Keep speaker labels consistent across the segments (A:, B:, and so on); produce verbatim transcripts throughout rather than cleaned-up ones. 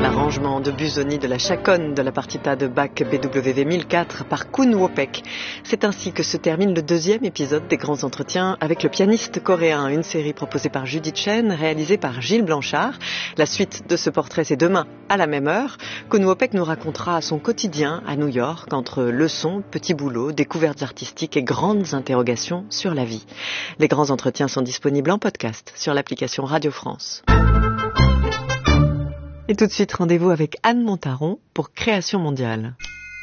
A: l'arrangement de Busoni de la chaconne de la partita de Bach B W V mille quatre par Kun Wopek. C'est ainsi que se termine le deuxième épisode des Grands Entretiens avec le pianiste coréen, une série proposée par Judith Chen, réalisée par Gilles Blanchard. La suite de ce portrait, c'est demain à la même heure. Kun Wopek nous racontera son quotidien à New York entre leçons, petits boulots, découvertes artistiques et grandes interrogations sur la vie. Les Grands Entretiens sont disponibles en podcast sur l'application Radio France. Et tout de suite, rendez-vous avec Anne Montaron pour Création mondiale.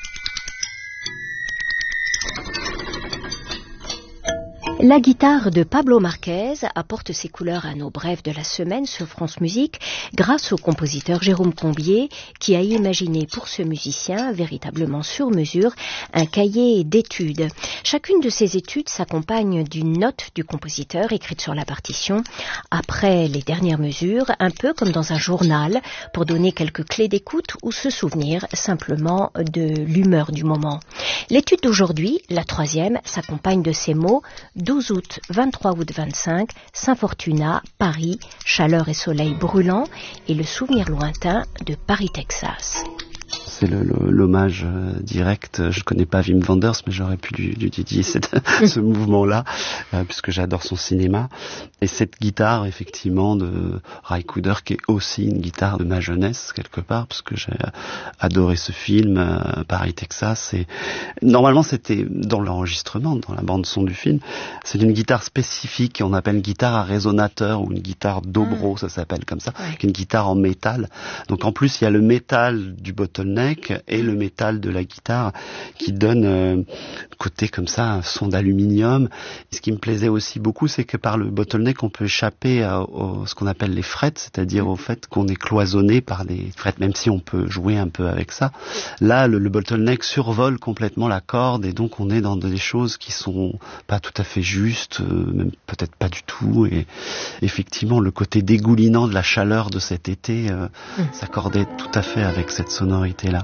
B: La guitare de Pablo Marquez apporte ses couleurs à nos brèves de la semaine sur France Musique grâce au compositeur Jérôme Combier qui a imaginé pour ce musicien, véritablement sur mesure, un cahier d'études. Chacune de ces études s'accompagne d'une note du compositeur écrite sur la partition après les dernières mesures, un peu comme dans un journal pour donner quelques clés d'écoute ou se souvenir simplement de l'humeur du moment. L'étude d'aujourd'hui, la troisième, s'accompagne de ces mots: douze août, vingt-trois août vingt-cinq, Saint-Fortuna, Paris, chaleur et soleil brûlant, et le souvenir lointain de Paris, Texas.
C: C'est le, le, l'hommage euh, direct. Je connais pas Wim Wenders, mais j'aurais pu lui, lui dédier cette, ce mouvement-là, euh, puisque j'adore son cinéma. Et cette guitare, effectivement, de Ry Cooder, qui est aussi une guitare de ma jeunesse, quelque part, parce que j'ai adoré ce film, euh, Paris, Texas. Et normalement, c'était dans l'enregistrement, dans la bande-son du film, c'est une guitare spécifique, qu'on appelle une guitare à résonateur, ou une guitare dobro, ça s'appelle comme ça,
B: Ouais.
C: qui est une guitare en métal. Donc en plus, il y a le métal du bottleneck et le métal de la guitare qui donne euh, côté comme ça un son d'aluminium. Et ce qui me plaisait aussi beaucoup, c'est que par le bottleneck on peut échapper à, à ce qu'on appelle les frettes, c'est-à-dire au fait qu'on est cloisonné par les frettes, même si on peut jouer un peu avec ça. Là le, le bottleneck survole complètement la corde et donc on est dans des choses qui sont pas tout à fait justes, euh, même peut-être pas du tout. Et effectivement le côté dégoulinant de la chaleur de cet été euh, mmh. s'accordait tout à fait avec cette sonorité là.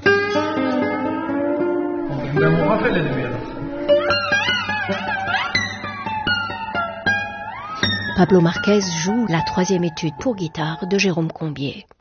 B: Pablo Marquez joue la troisième étude pour guitare de Jérôme Combier.